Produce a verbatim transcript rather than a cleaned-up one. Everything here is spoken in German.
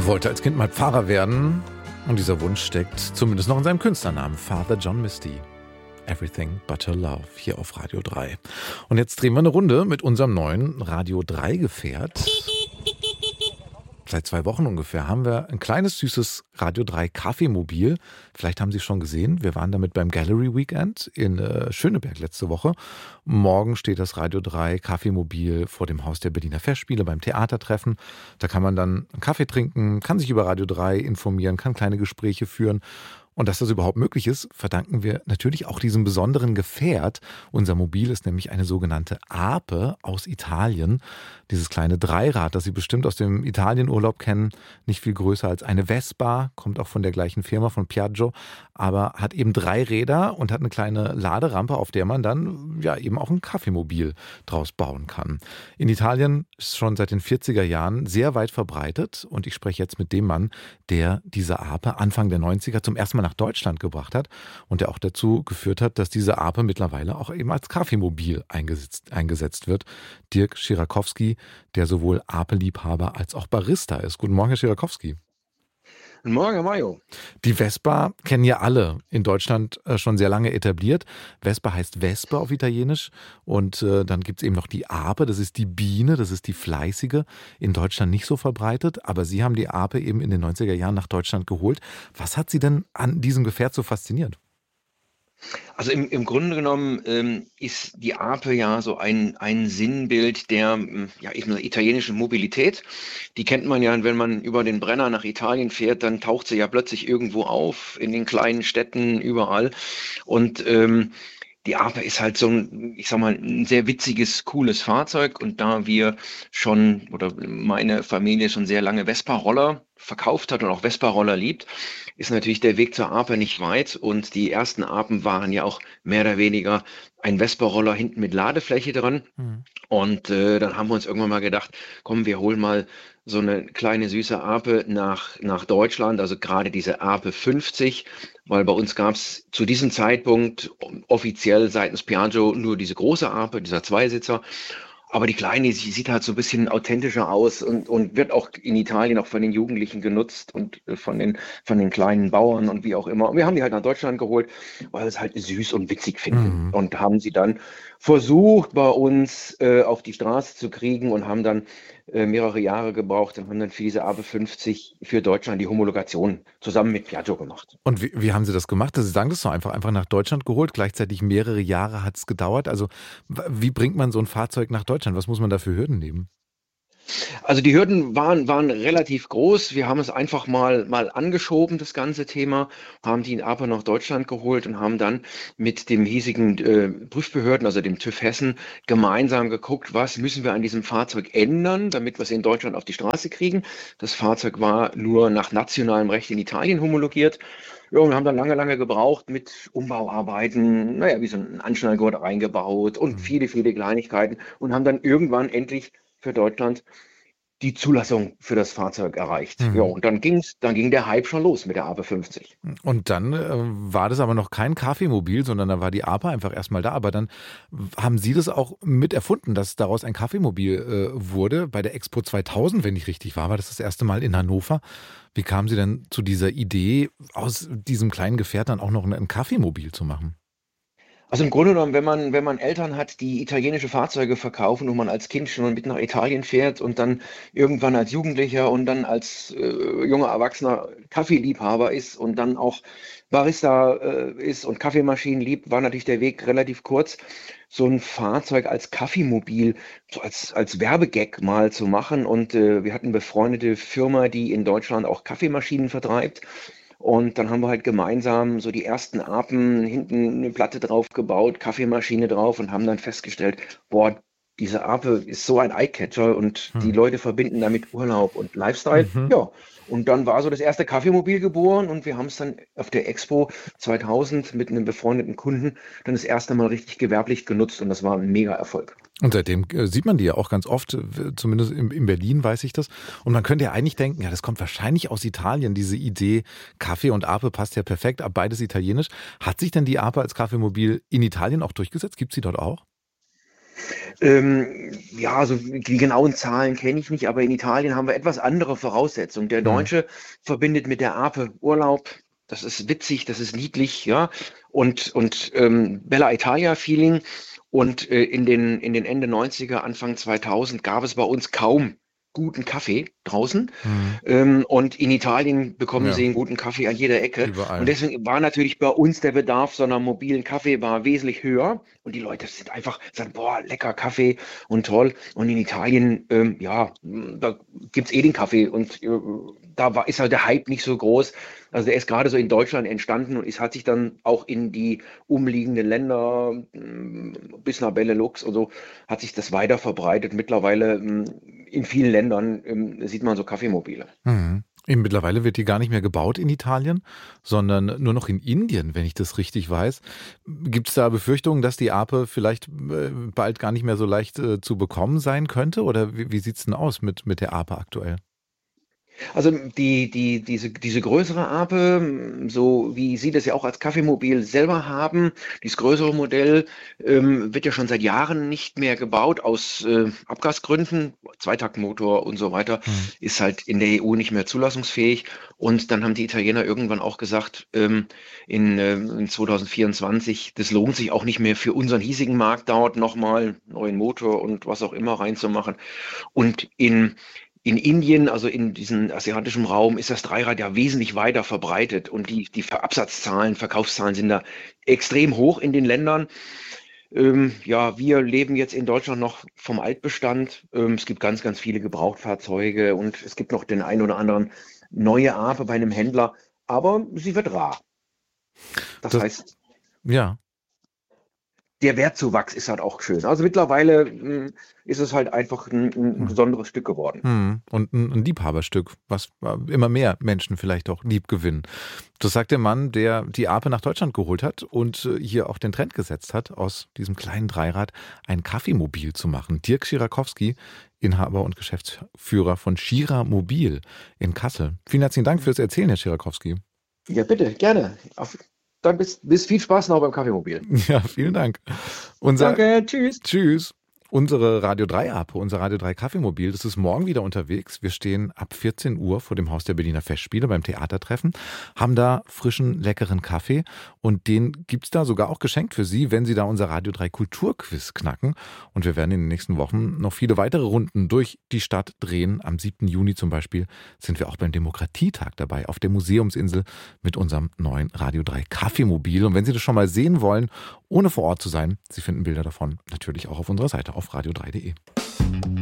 Wollte als Kind mal Pfarrer werden und dieser Wunsch steckt zumindest noch in seinem Künstlernamen, Father John Misty. Everything but her love, hier auf Radio drei. Und jetzt drehen wir eine Runde mit unserem neuen Radio drei Gefährt. Seit zwei Wochen ungefähr haben wir ein kleines, süßes Radio drei Kaffeemobil. Vielleicht haben Sie es schon gesehen. Wir waren damit beim Gallery Weekend in äh, Schöneberg letzte Woche. Morgen steht das Radio drei Kaffeemobil vor dem Haus der Berliner Festspiele beim Theatertreffen. Da kann man dann einen Kaffee trinken, kann sich über Radio drei informieren, kann kleine Gespräche führen. Und dass das überhaupt möglich ist, verdanken wir natürlich auch diesem besonderen Gefährt. Unser Mobil ist nämlich eine sogenannte Ape aus Italien. Dieses kleine Dreirad, das Sie bestimmt aus dem Italienurlaub kennen, nicht viel größer als eine Vespa, kommt auch von der gleichen Firma, von Piaggio, aber hat eben drei Räder und hat eine kleine Laderampe, auf der man dann ja eben auch ein Kaffeemobil draus bauen kann. In Italien ist es schon seit den vierziger Jahren sehr weit verbreitet und ich spreche jetzt mit dem Mann, der diese Ape Anfang der neunziger zum ersten Mal nach Deutschland gebracht hat und der auch dazu geführt hat, dass diese Ape mittlerweile auch eben als Kaffeemobil eingesetzt, eingesetzt wird. Dirk Schirakowski, der sowohl Ape-Liebhaber als auch Barista ist. Guten Morgen, Herr Schirakowski. Guten Morgen, Herr Mayo. Die Vespa kennen ja alle, in Deutschland äh, schon sehr lange etabliert. Vespa heißt Wespe auf Italienisch und äh, dann gibt es eben noch die Ape, das ist die Biene, das ist die Fleißige, in Deutschland nicht so verbreitet, aber Sie haben die Ape eben in den neunziger Jahren nach Deutschland geholt. Was hat Sie denn an diesem Gefährt so fasziniert? Also im, im Grunde genommen ähm, ist die Ape ja so ein, ein Sinnbild der ja, eben der italienischen Mobilität. Die kennt man ja, wenn man über den Brenner nach Italien fährt, dann taucht sie ja plötzlich irgendwo auf, in den kleinen Städten, überall. Und ähm, die Ape ist halt so ein, ich sag mal, ein sehr witziges, cooles Fahrzeug. Und da wir schon, oder meine Familie schon sehr lange Vespa-Roller verkauft hat und auch Vespa-Roller liebt, ist natürlich der Weg zur Ape nicht weit. Und die ersten Apen waren ja auch mehr oder weniger ein Vespa-Roller hinten mit Ladefläche dran. Mhm. Und äh, dann haben wir uns irgendwann mal gedacht, komm, wir holen mal so eine kleine süße Ape nach, nach Deutschland, also gerade diese Ape fünfzig, weil bei uns gab es zu diesem Zeitpunkt offiziell seitens Piaggio nur diese große Ape, dieser Zweisitzer. Aber die Kleine, sie sieht halt so ein bisschen authentischer aus und, und wird auch in Italien auch von den Jugendlichen genutzt und von den, von den kleinen Bauern und wie auch immer. Und wir haben die halt nach Deutschland geholt, weil wir es halt süß und witzig finden. Mhm. Und haben sie dann versucht, bei uns äh, auf die Straße zu kriegen und haben dann äh, mehrere Jahre gebraucht und haben dann für diese Ape fünfzig für Deutschland die Homologation zusammen mit Piaggio gemacht. Und wie, wie haben Sie das gemacht? Sie sagen das so einfach, einfach nach Deutschland geholt, gleichzeitig mehrere Jahre hat es gedauert. Also wie bringt man so ein Fahrzeug nach Deutschland? Was muss man da für Hürden nehmen? Also die Hürden waren, waren relativ groß. Wir haben es einfach mal, mal angeschoben, das ganze Thema, haben die Ape nach Deutschland geholt und haben dann mit dem hiesigen äh, Prüfbehörden, also dem TÜV Hessen, gemeinsam geguckt, was müssen wir an diesem Fahrzeug ändern, damit wir es in Deutschland auf die Straße kriegen. Das Fahrzeug war nur nach nationalem Recht in Italien homologiert. Ja, und wir haben dann lange, lange gebraucht mit Umbauarbeiten, naja, wie so ein Anschnallgurt reingebaut und viele, viele Kleinigkeiten und haben dann irgendwann endlich für Deutschland die Zulassung für das Fahrzeug erreicht. Mhm. Ja, und dann ging's, dann ging der Hype schon los mit der Ape fünfzig. Und dann äh, war das aber noch kein Kaffeemobil, sondern da war die Ape einfach erstmal da. Aber dann haben Sie das auch mit erfunden, dass daraus ein Kaffeemobil äh, wurde. Bei der Expo zweitausend, wenn ich richtig war, war das das erste Mal in Hannover. Wie kamen Sie denn zu dieser Idee, aus diesem kleinen Gefährt dann auch noch ein, ein Kaffeemobil zu machen? Also im Grunde genommen, wenn man, wenn man Eltern hat, die italienische Fahrzeuge verkaufen und man als Kind schon mit nach Italien fährt und dann irgendwann als Jugendlicher und dann als äh, junger Erwachsener Kaffeeliebhaber ist und dann auch Barista äh, ist und Kaffeemaschinen liebt, war natürlich der Weg relativ kurz, so ein Fahrzeug als Kaffeemobil, so als, als Werbegag mal zu machen. Und äh, wir hatten eine befreundete Firma, die in Deutschland auch Kaffeemaschinen vertreibt. Und dann haben wir halt gemeinsam so die ersten Apen, hinten eine Platte drauf gebaut, Kaffeemaschine drauf und haben dann festgestellt, boah, diese Ape ist so ein Eyecatcher und hm. die Leute verbinden damit Urlaub und Lifestyle. Mhm. Ja, und dann war so das erste Kaffeemobil geboren und wir haben es dann auf der Expo zweitausend mit einem befreundeten Kunden dann das erste Mal richtig gewerblich genutzt und das war ein mega Erfolg. Und seitdem äh, sieht man die ja auch ganz oft, zumindest in, in Berlin weiß ich das. Und man könnte ja eigentlich denken, ja, das kommt wahrscheinlich aus Italien, diese Idee, Kaffee und Ape passt ja perfekt, aber beides italienisch. Hat sich denn die Ape als Kaffeemobil in Italien auch durchgesetzt? Gibt es sie dort auch? Ähm, ja, also die genauen Zahlen kenne ich nicht, aber in Italien haben wir etwas andere Voraussetzungen. Der Hm. Deutsche verbindet mit der Ape Urlaub. Das ist witzig, das ist niedlich, ja. Und, und ähm, Bella Italia-Feeling. Und äh, in den, in den Ende neunziger, Anfang zweitausend gab es bei uns kaum guten Kaffee draußen. Hm. Ähm, und in Italien bekommen Ja, sie einen guten Kaffee an jeder Ecke. Und überall. deswegen war natürlich bei uns der Bedarf so einer mobilen Kaffeebar wesentlich höher. Und die Leute sind einfach, sagen, boah, lecker Kaffee und toll. Und in Italien, ähm, ja, da gibt's eh den Kaffee. Und äh, da war, ist halt der Hype nicht so groß. Also der ist gerade so in Deutschland entstanden und es hat sich dann auch in die umliegenden Länder, mh, bis nach Benelux und so, hat sich das weiter verbreitet. Mittlerweile mh, in vielen Ländern ähm, sieht man so Kaffeemobile. Mhm. Eben mittlerweile wird die gar nicht mehr gebaut in Italien, sondern nur noch in Indien, wenn ich das richtig weiß. Gibt es da Befürchtungen, dass die Ape vielleicht äh, bald gar nicht mehr so leicht äh, zu bekommen sein könnte? Oder wie, wie sieht es denn aus mit, mit der Ape aktuell? Also die, die, diese, diese größere Ape, so wie Sie das ja auch als Kaffeemobil selber haben, dieses größere Modell ähm, wird ja schon seit Jahren nicht mehr gebaut aus äh, Abgasgründen, Zweitaktmotor und so weiter, Hm. ist halt in der E U nicht mehr zulassungsfähig. Und dann haben die Italiener irgendwann auch gesagt, ähm, in, äh, in zwanzig vierundzwanzig, das lohnt sich auch nicht mehr für unseren hiesigen Markt, dort nochmal neuen Motor und was auch immer reinzumachen. Und in In Indien, also in diesem asiatischen Raum, ist das Dreirad ja wesentlich weiter verbreitet und die, die Absatzzahlen, Verkaufszahlen sind da extrem hoch in den Ländern. Ähm, ja, wir leben jetzt in Deutschland noch vom Altbestand. Ähm, es gibt ganz, ganz viele Gebrauchtfahrzeuge und es gibt noch den einen oder anderen neue Ape bei einem Händler, aber sie wird rar. Das Das, heißt, ja. der Wertzuwachs ist halt auch schön. Also mittlerweile mh, ist es halt einfach ein, ein Hm. besonderes Stück geworden. Hm. Und ein, ein Liebhaberstück, was äh, immer mehr Menschen vielleicht auch lieb gewinnen. Das sagt der Mann, der die Ape nach Deutschland geholt hat und äh, hier auch den Trend gesetzt hat, aus diesem kleinen Dreirad ein Kaffeemobil zu machen. Dirk Schirakowski, Inhaber und Geschäftsführer von Schira Mobil in Kassel. Vielen herzlichen Dank fürs Erzählen, Herr Schirakowski. Ja, bitte, gerne. Auf, dann bis, bis viel Spaß noch beim Kaffeemobil. Ja, vielen Dank. Unser Danke, tschüss. Tschüss. Unsere Radio drei Ape, unser Radio drei Kaffeemobil, das ist morgen wieder unterwegs. Wir stehen ab vierzehn Uhr vor dem Haus der Berliner Festspiele beim Theatertreffen, haben da frischen, leckeren Kaffee und den gibt's da sogar auch geschenkt für Sie, wenn Sie da unser Radio drei Kulturquiz knacken. Und wir werden in den nächsten Wochen noch viele weitere Runden durch die Stadt drehen. Am siebten Juni zum Beispiel sind wir auch beim Demokratietag dabei auf der Museumsinsel mit unserem neuen Radio drei Kaffeemobil. Und wenn Sie das schon mal sehen wollen, ohne vor Ort zu sein, Sie finden Bilder davon natürlich auch auf unserer Seite auf radio drei punkt de.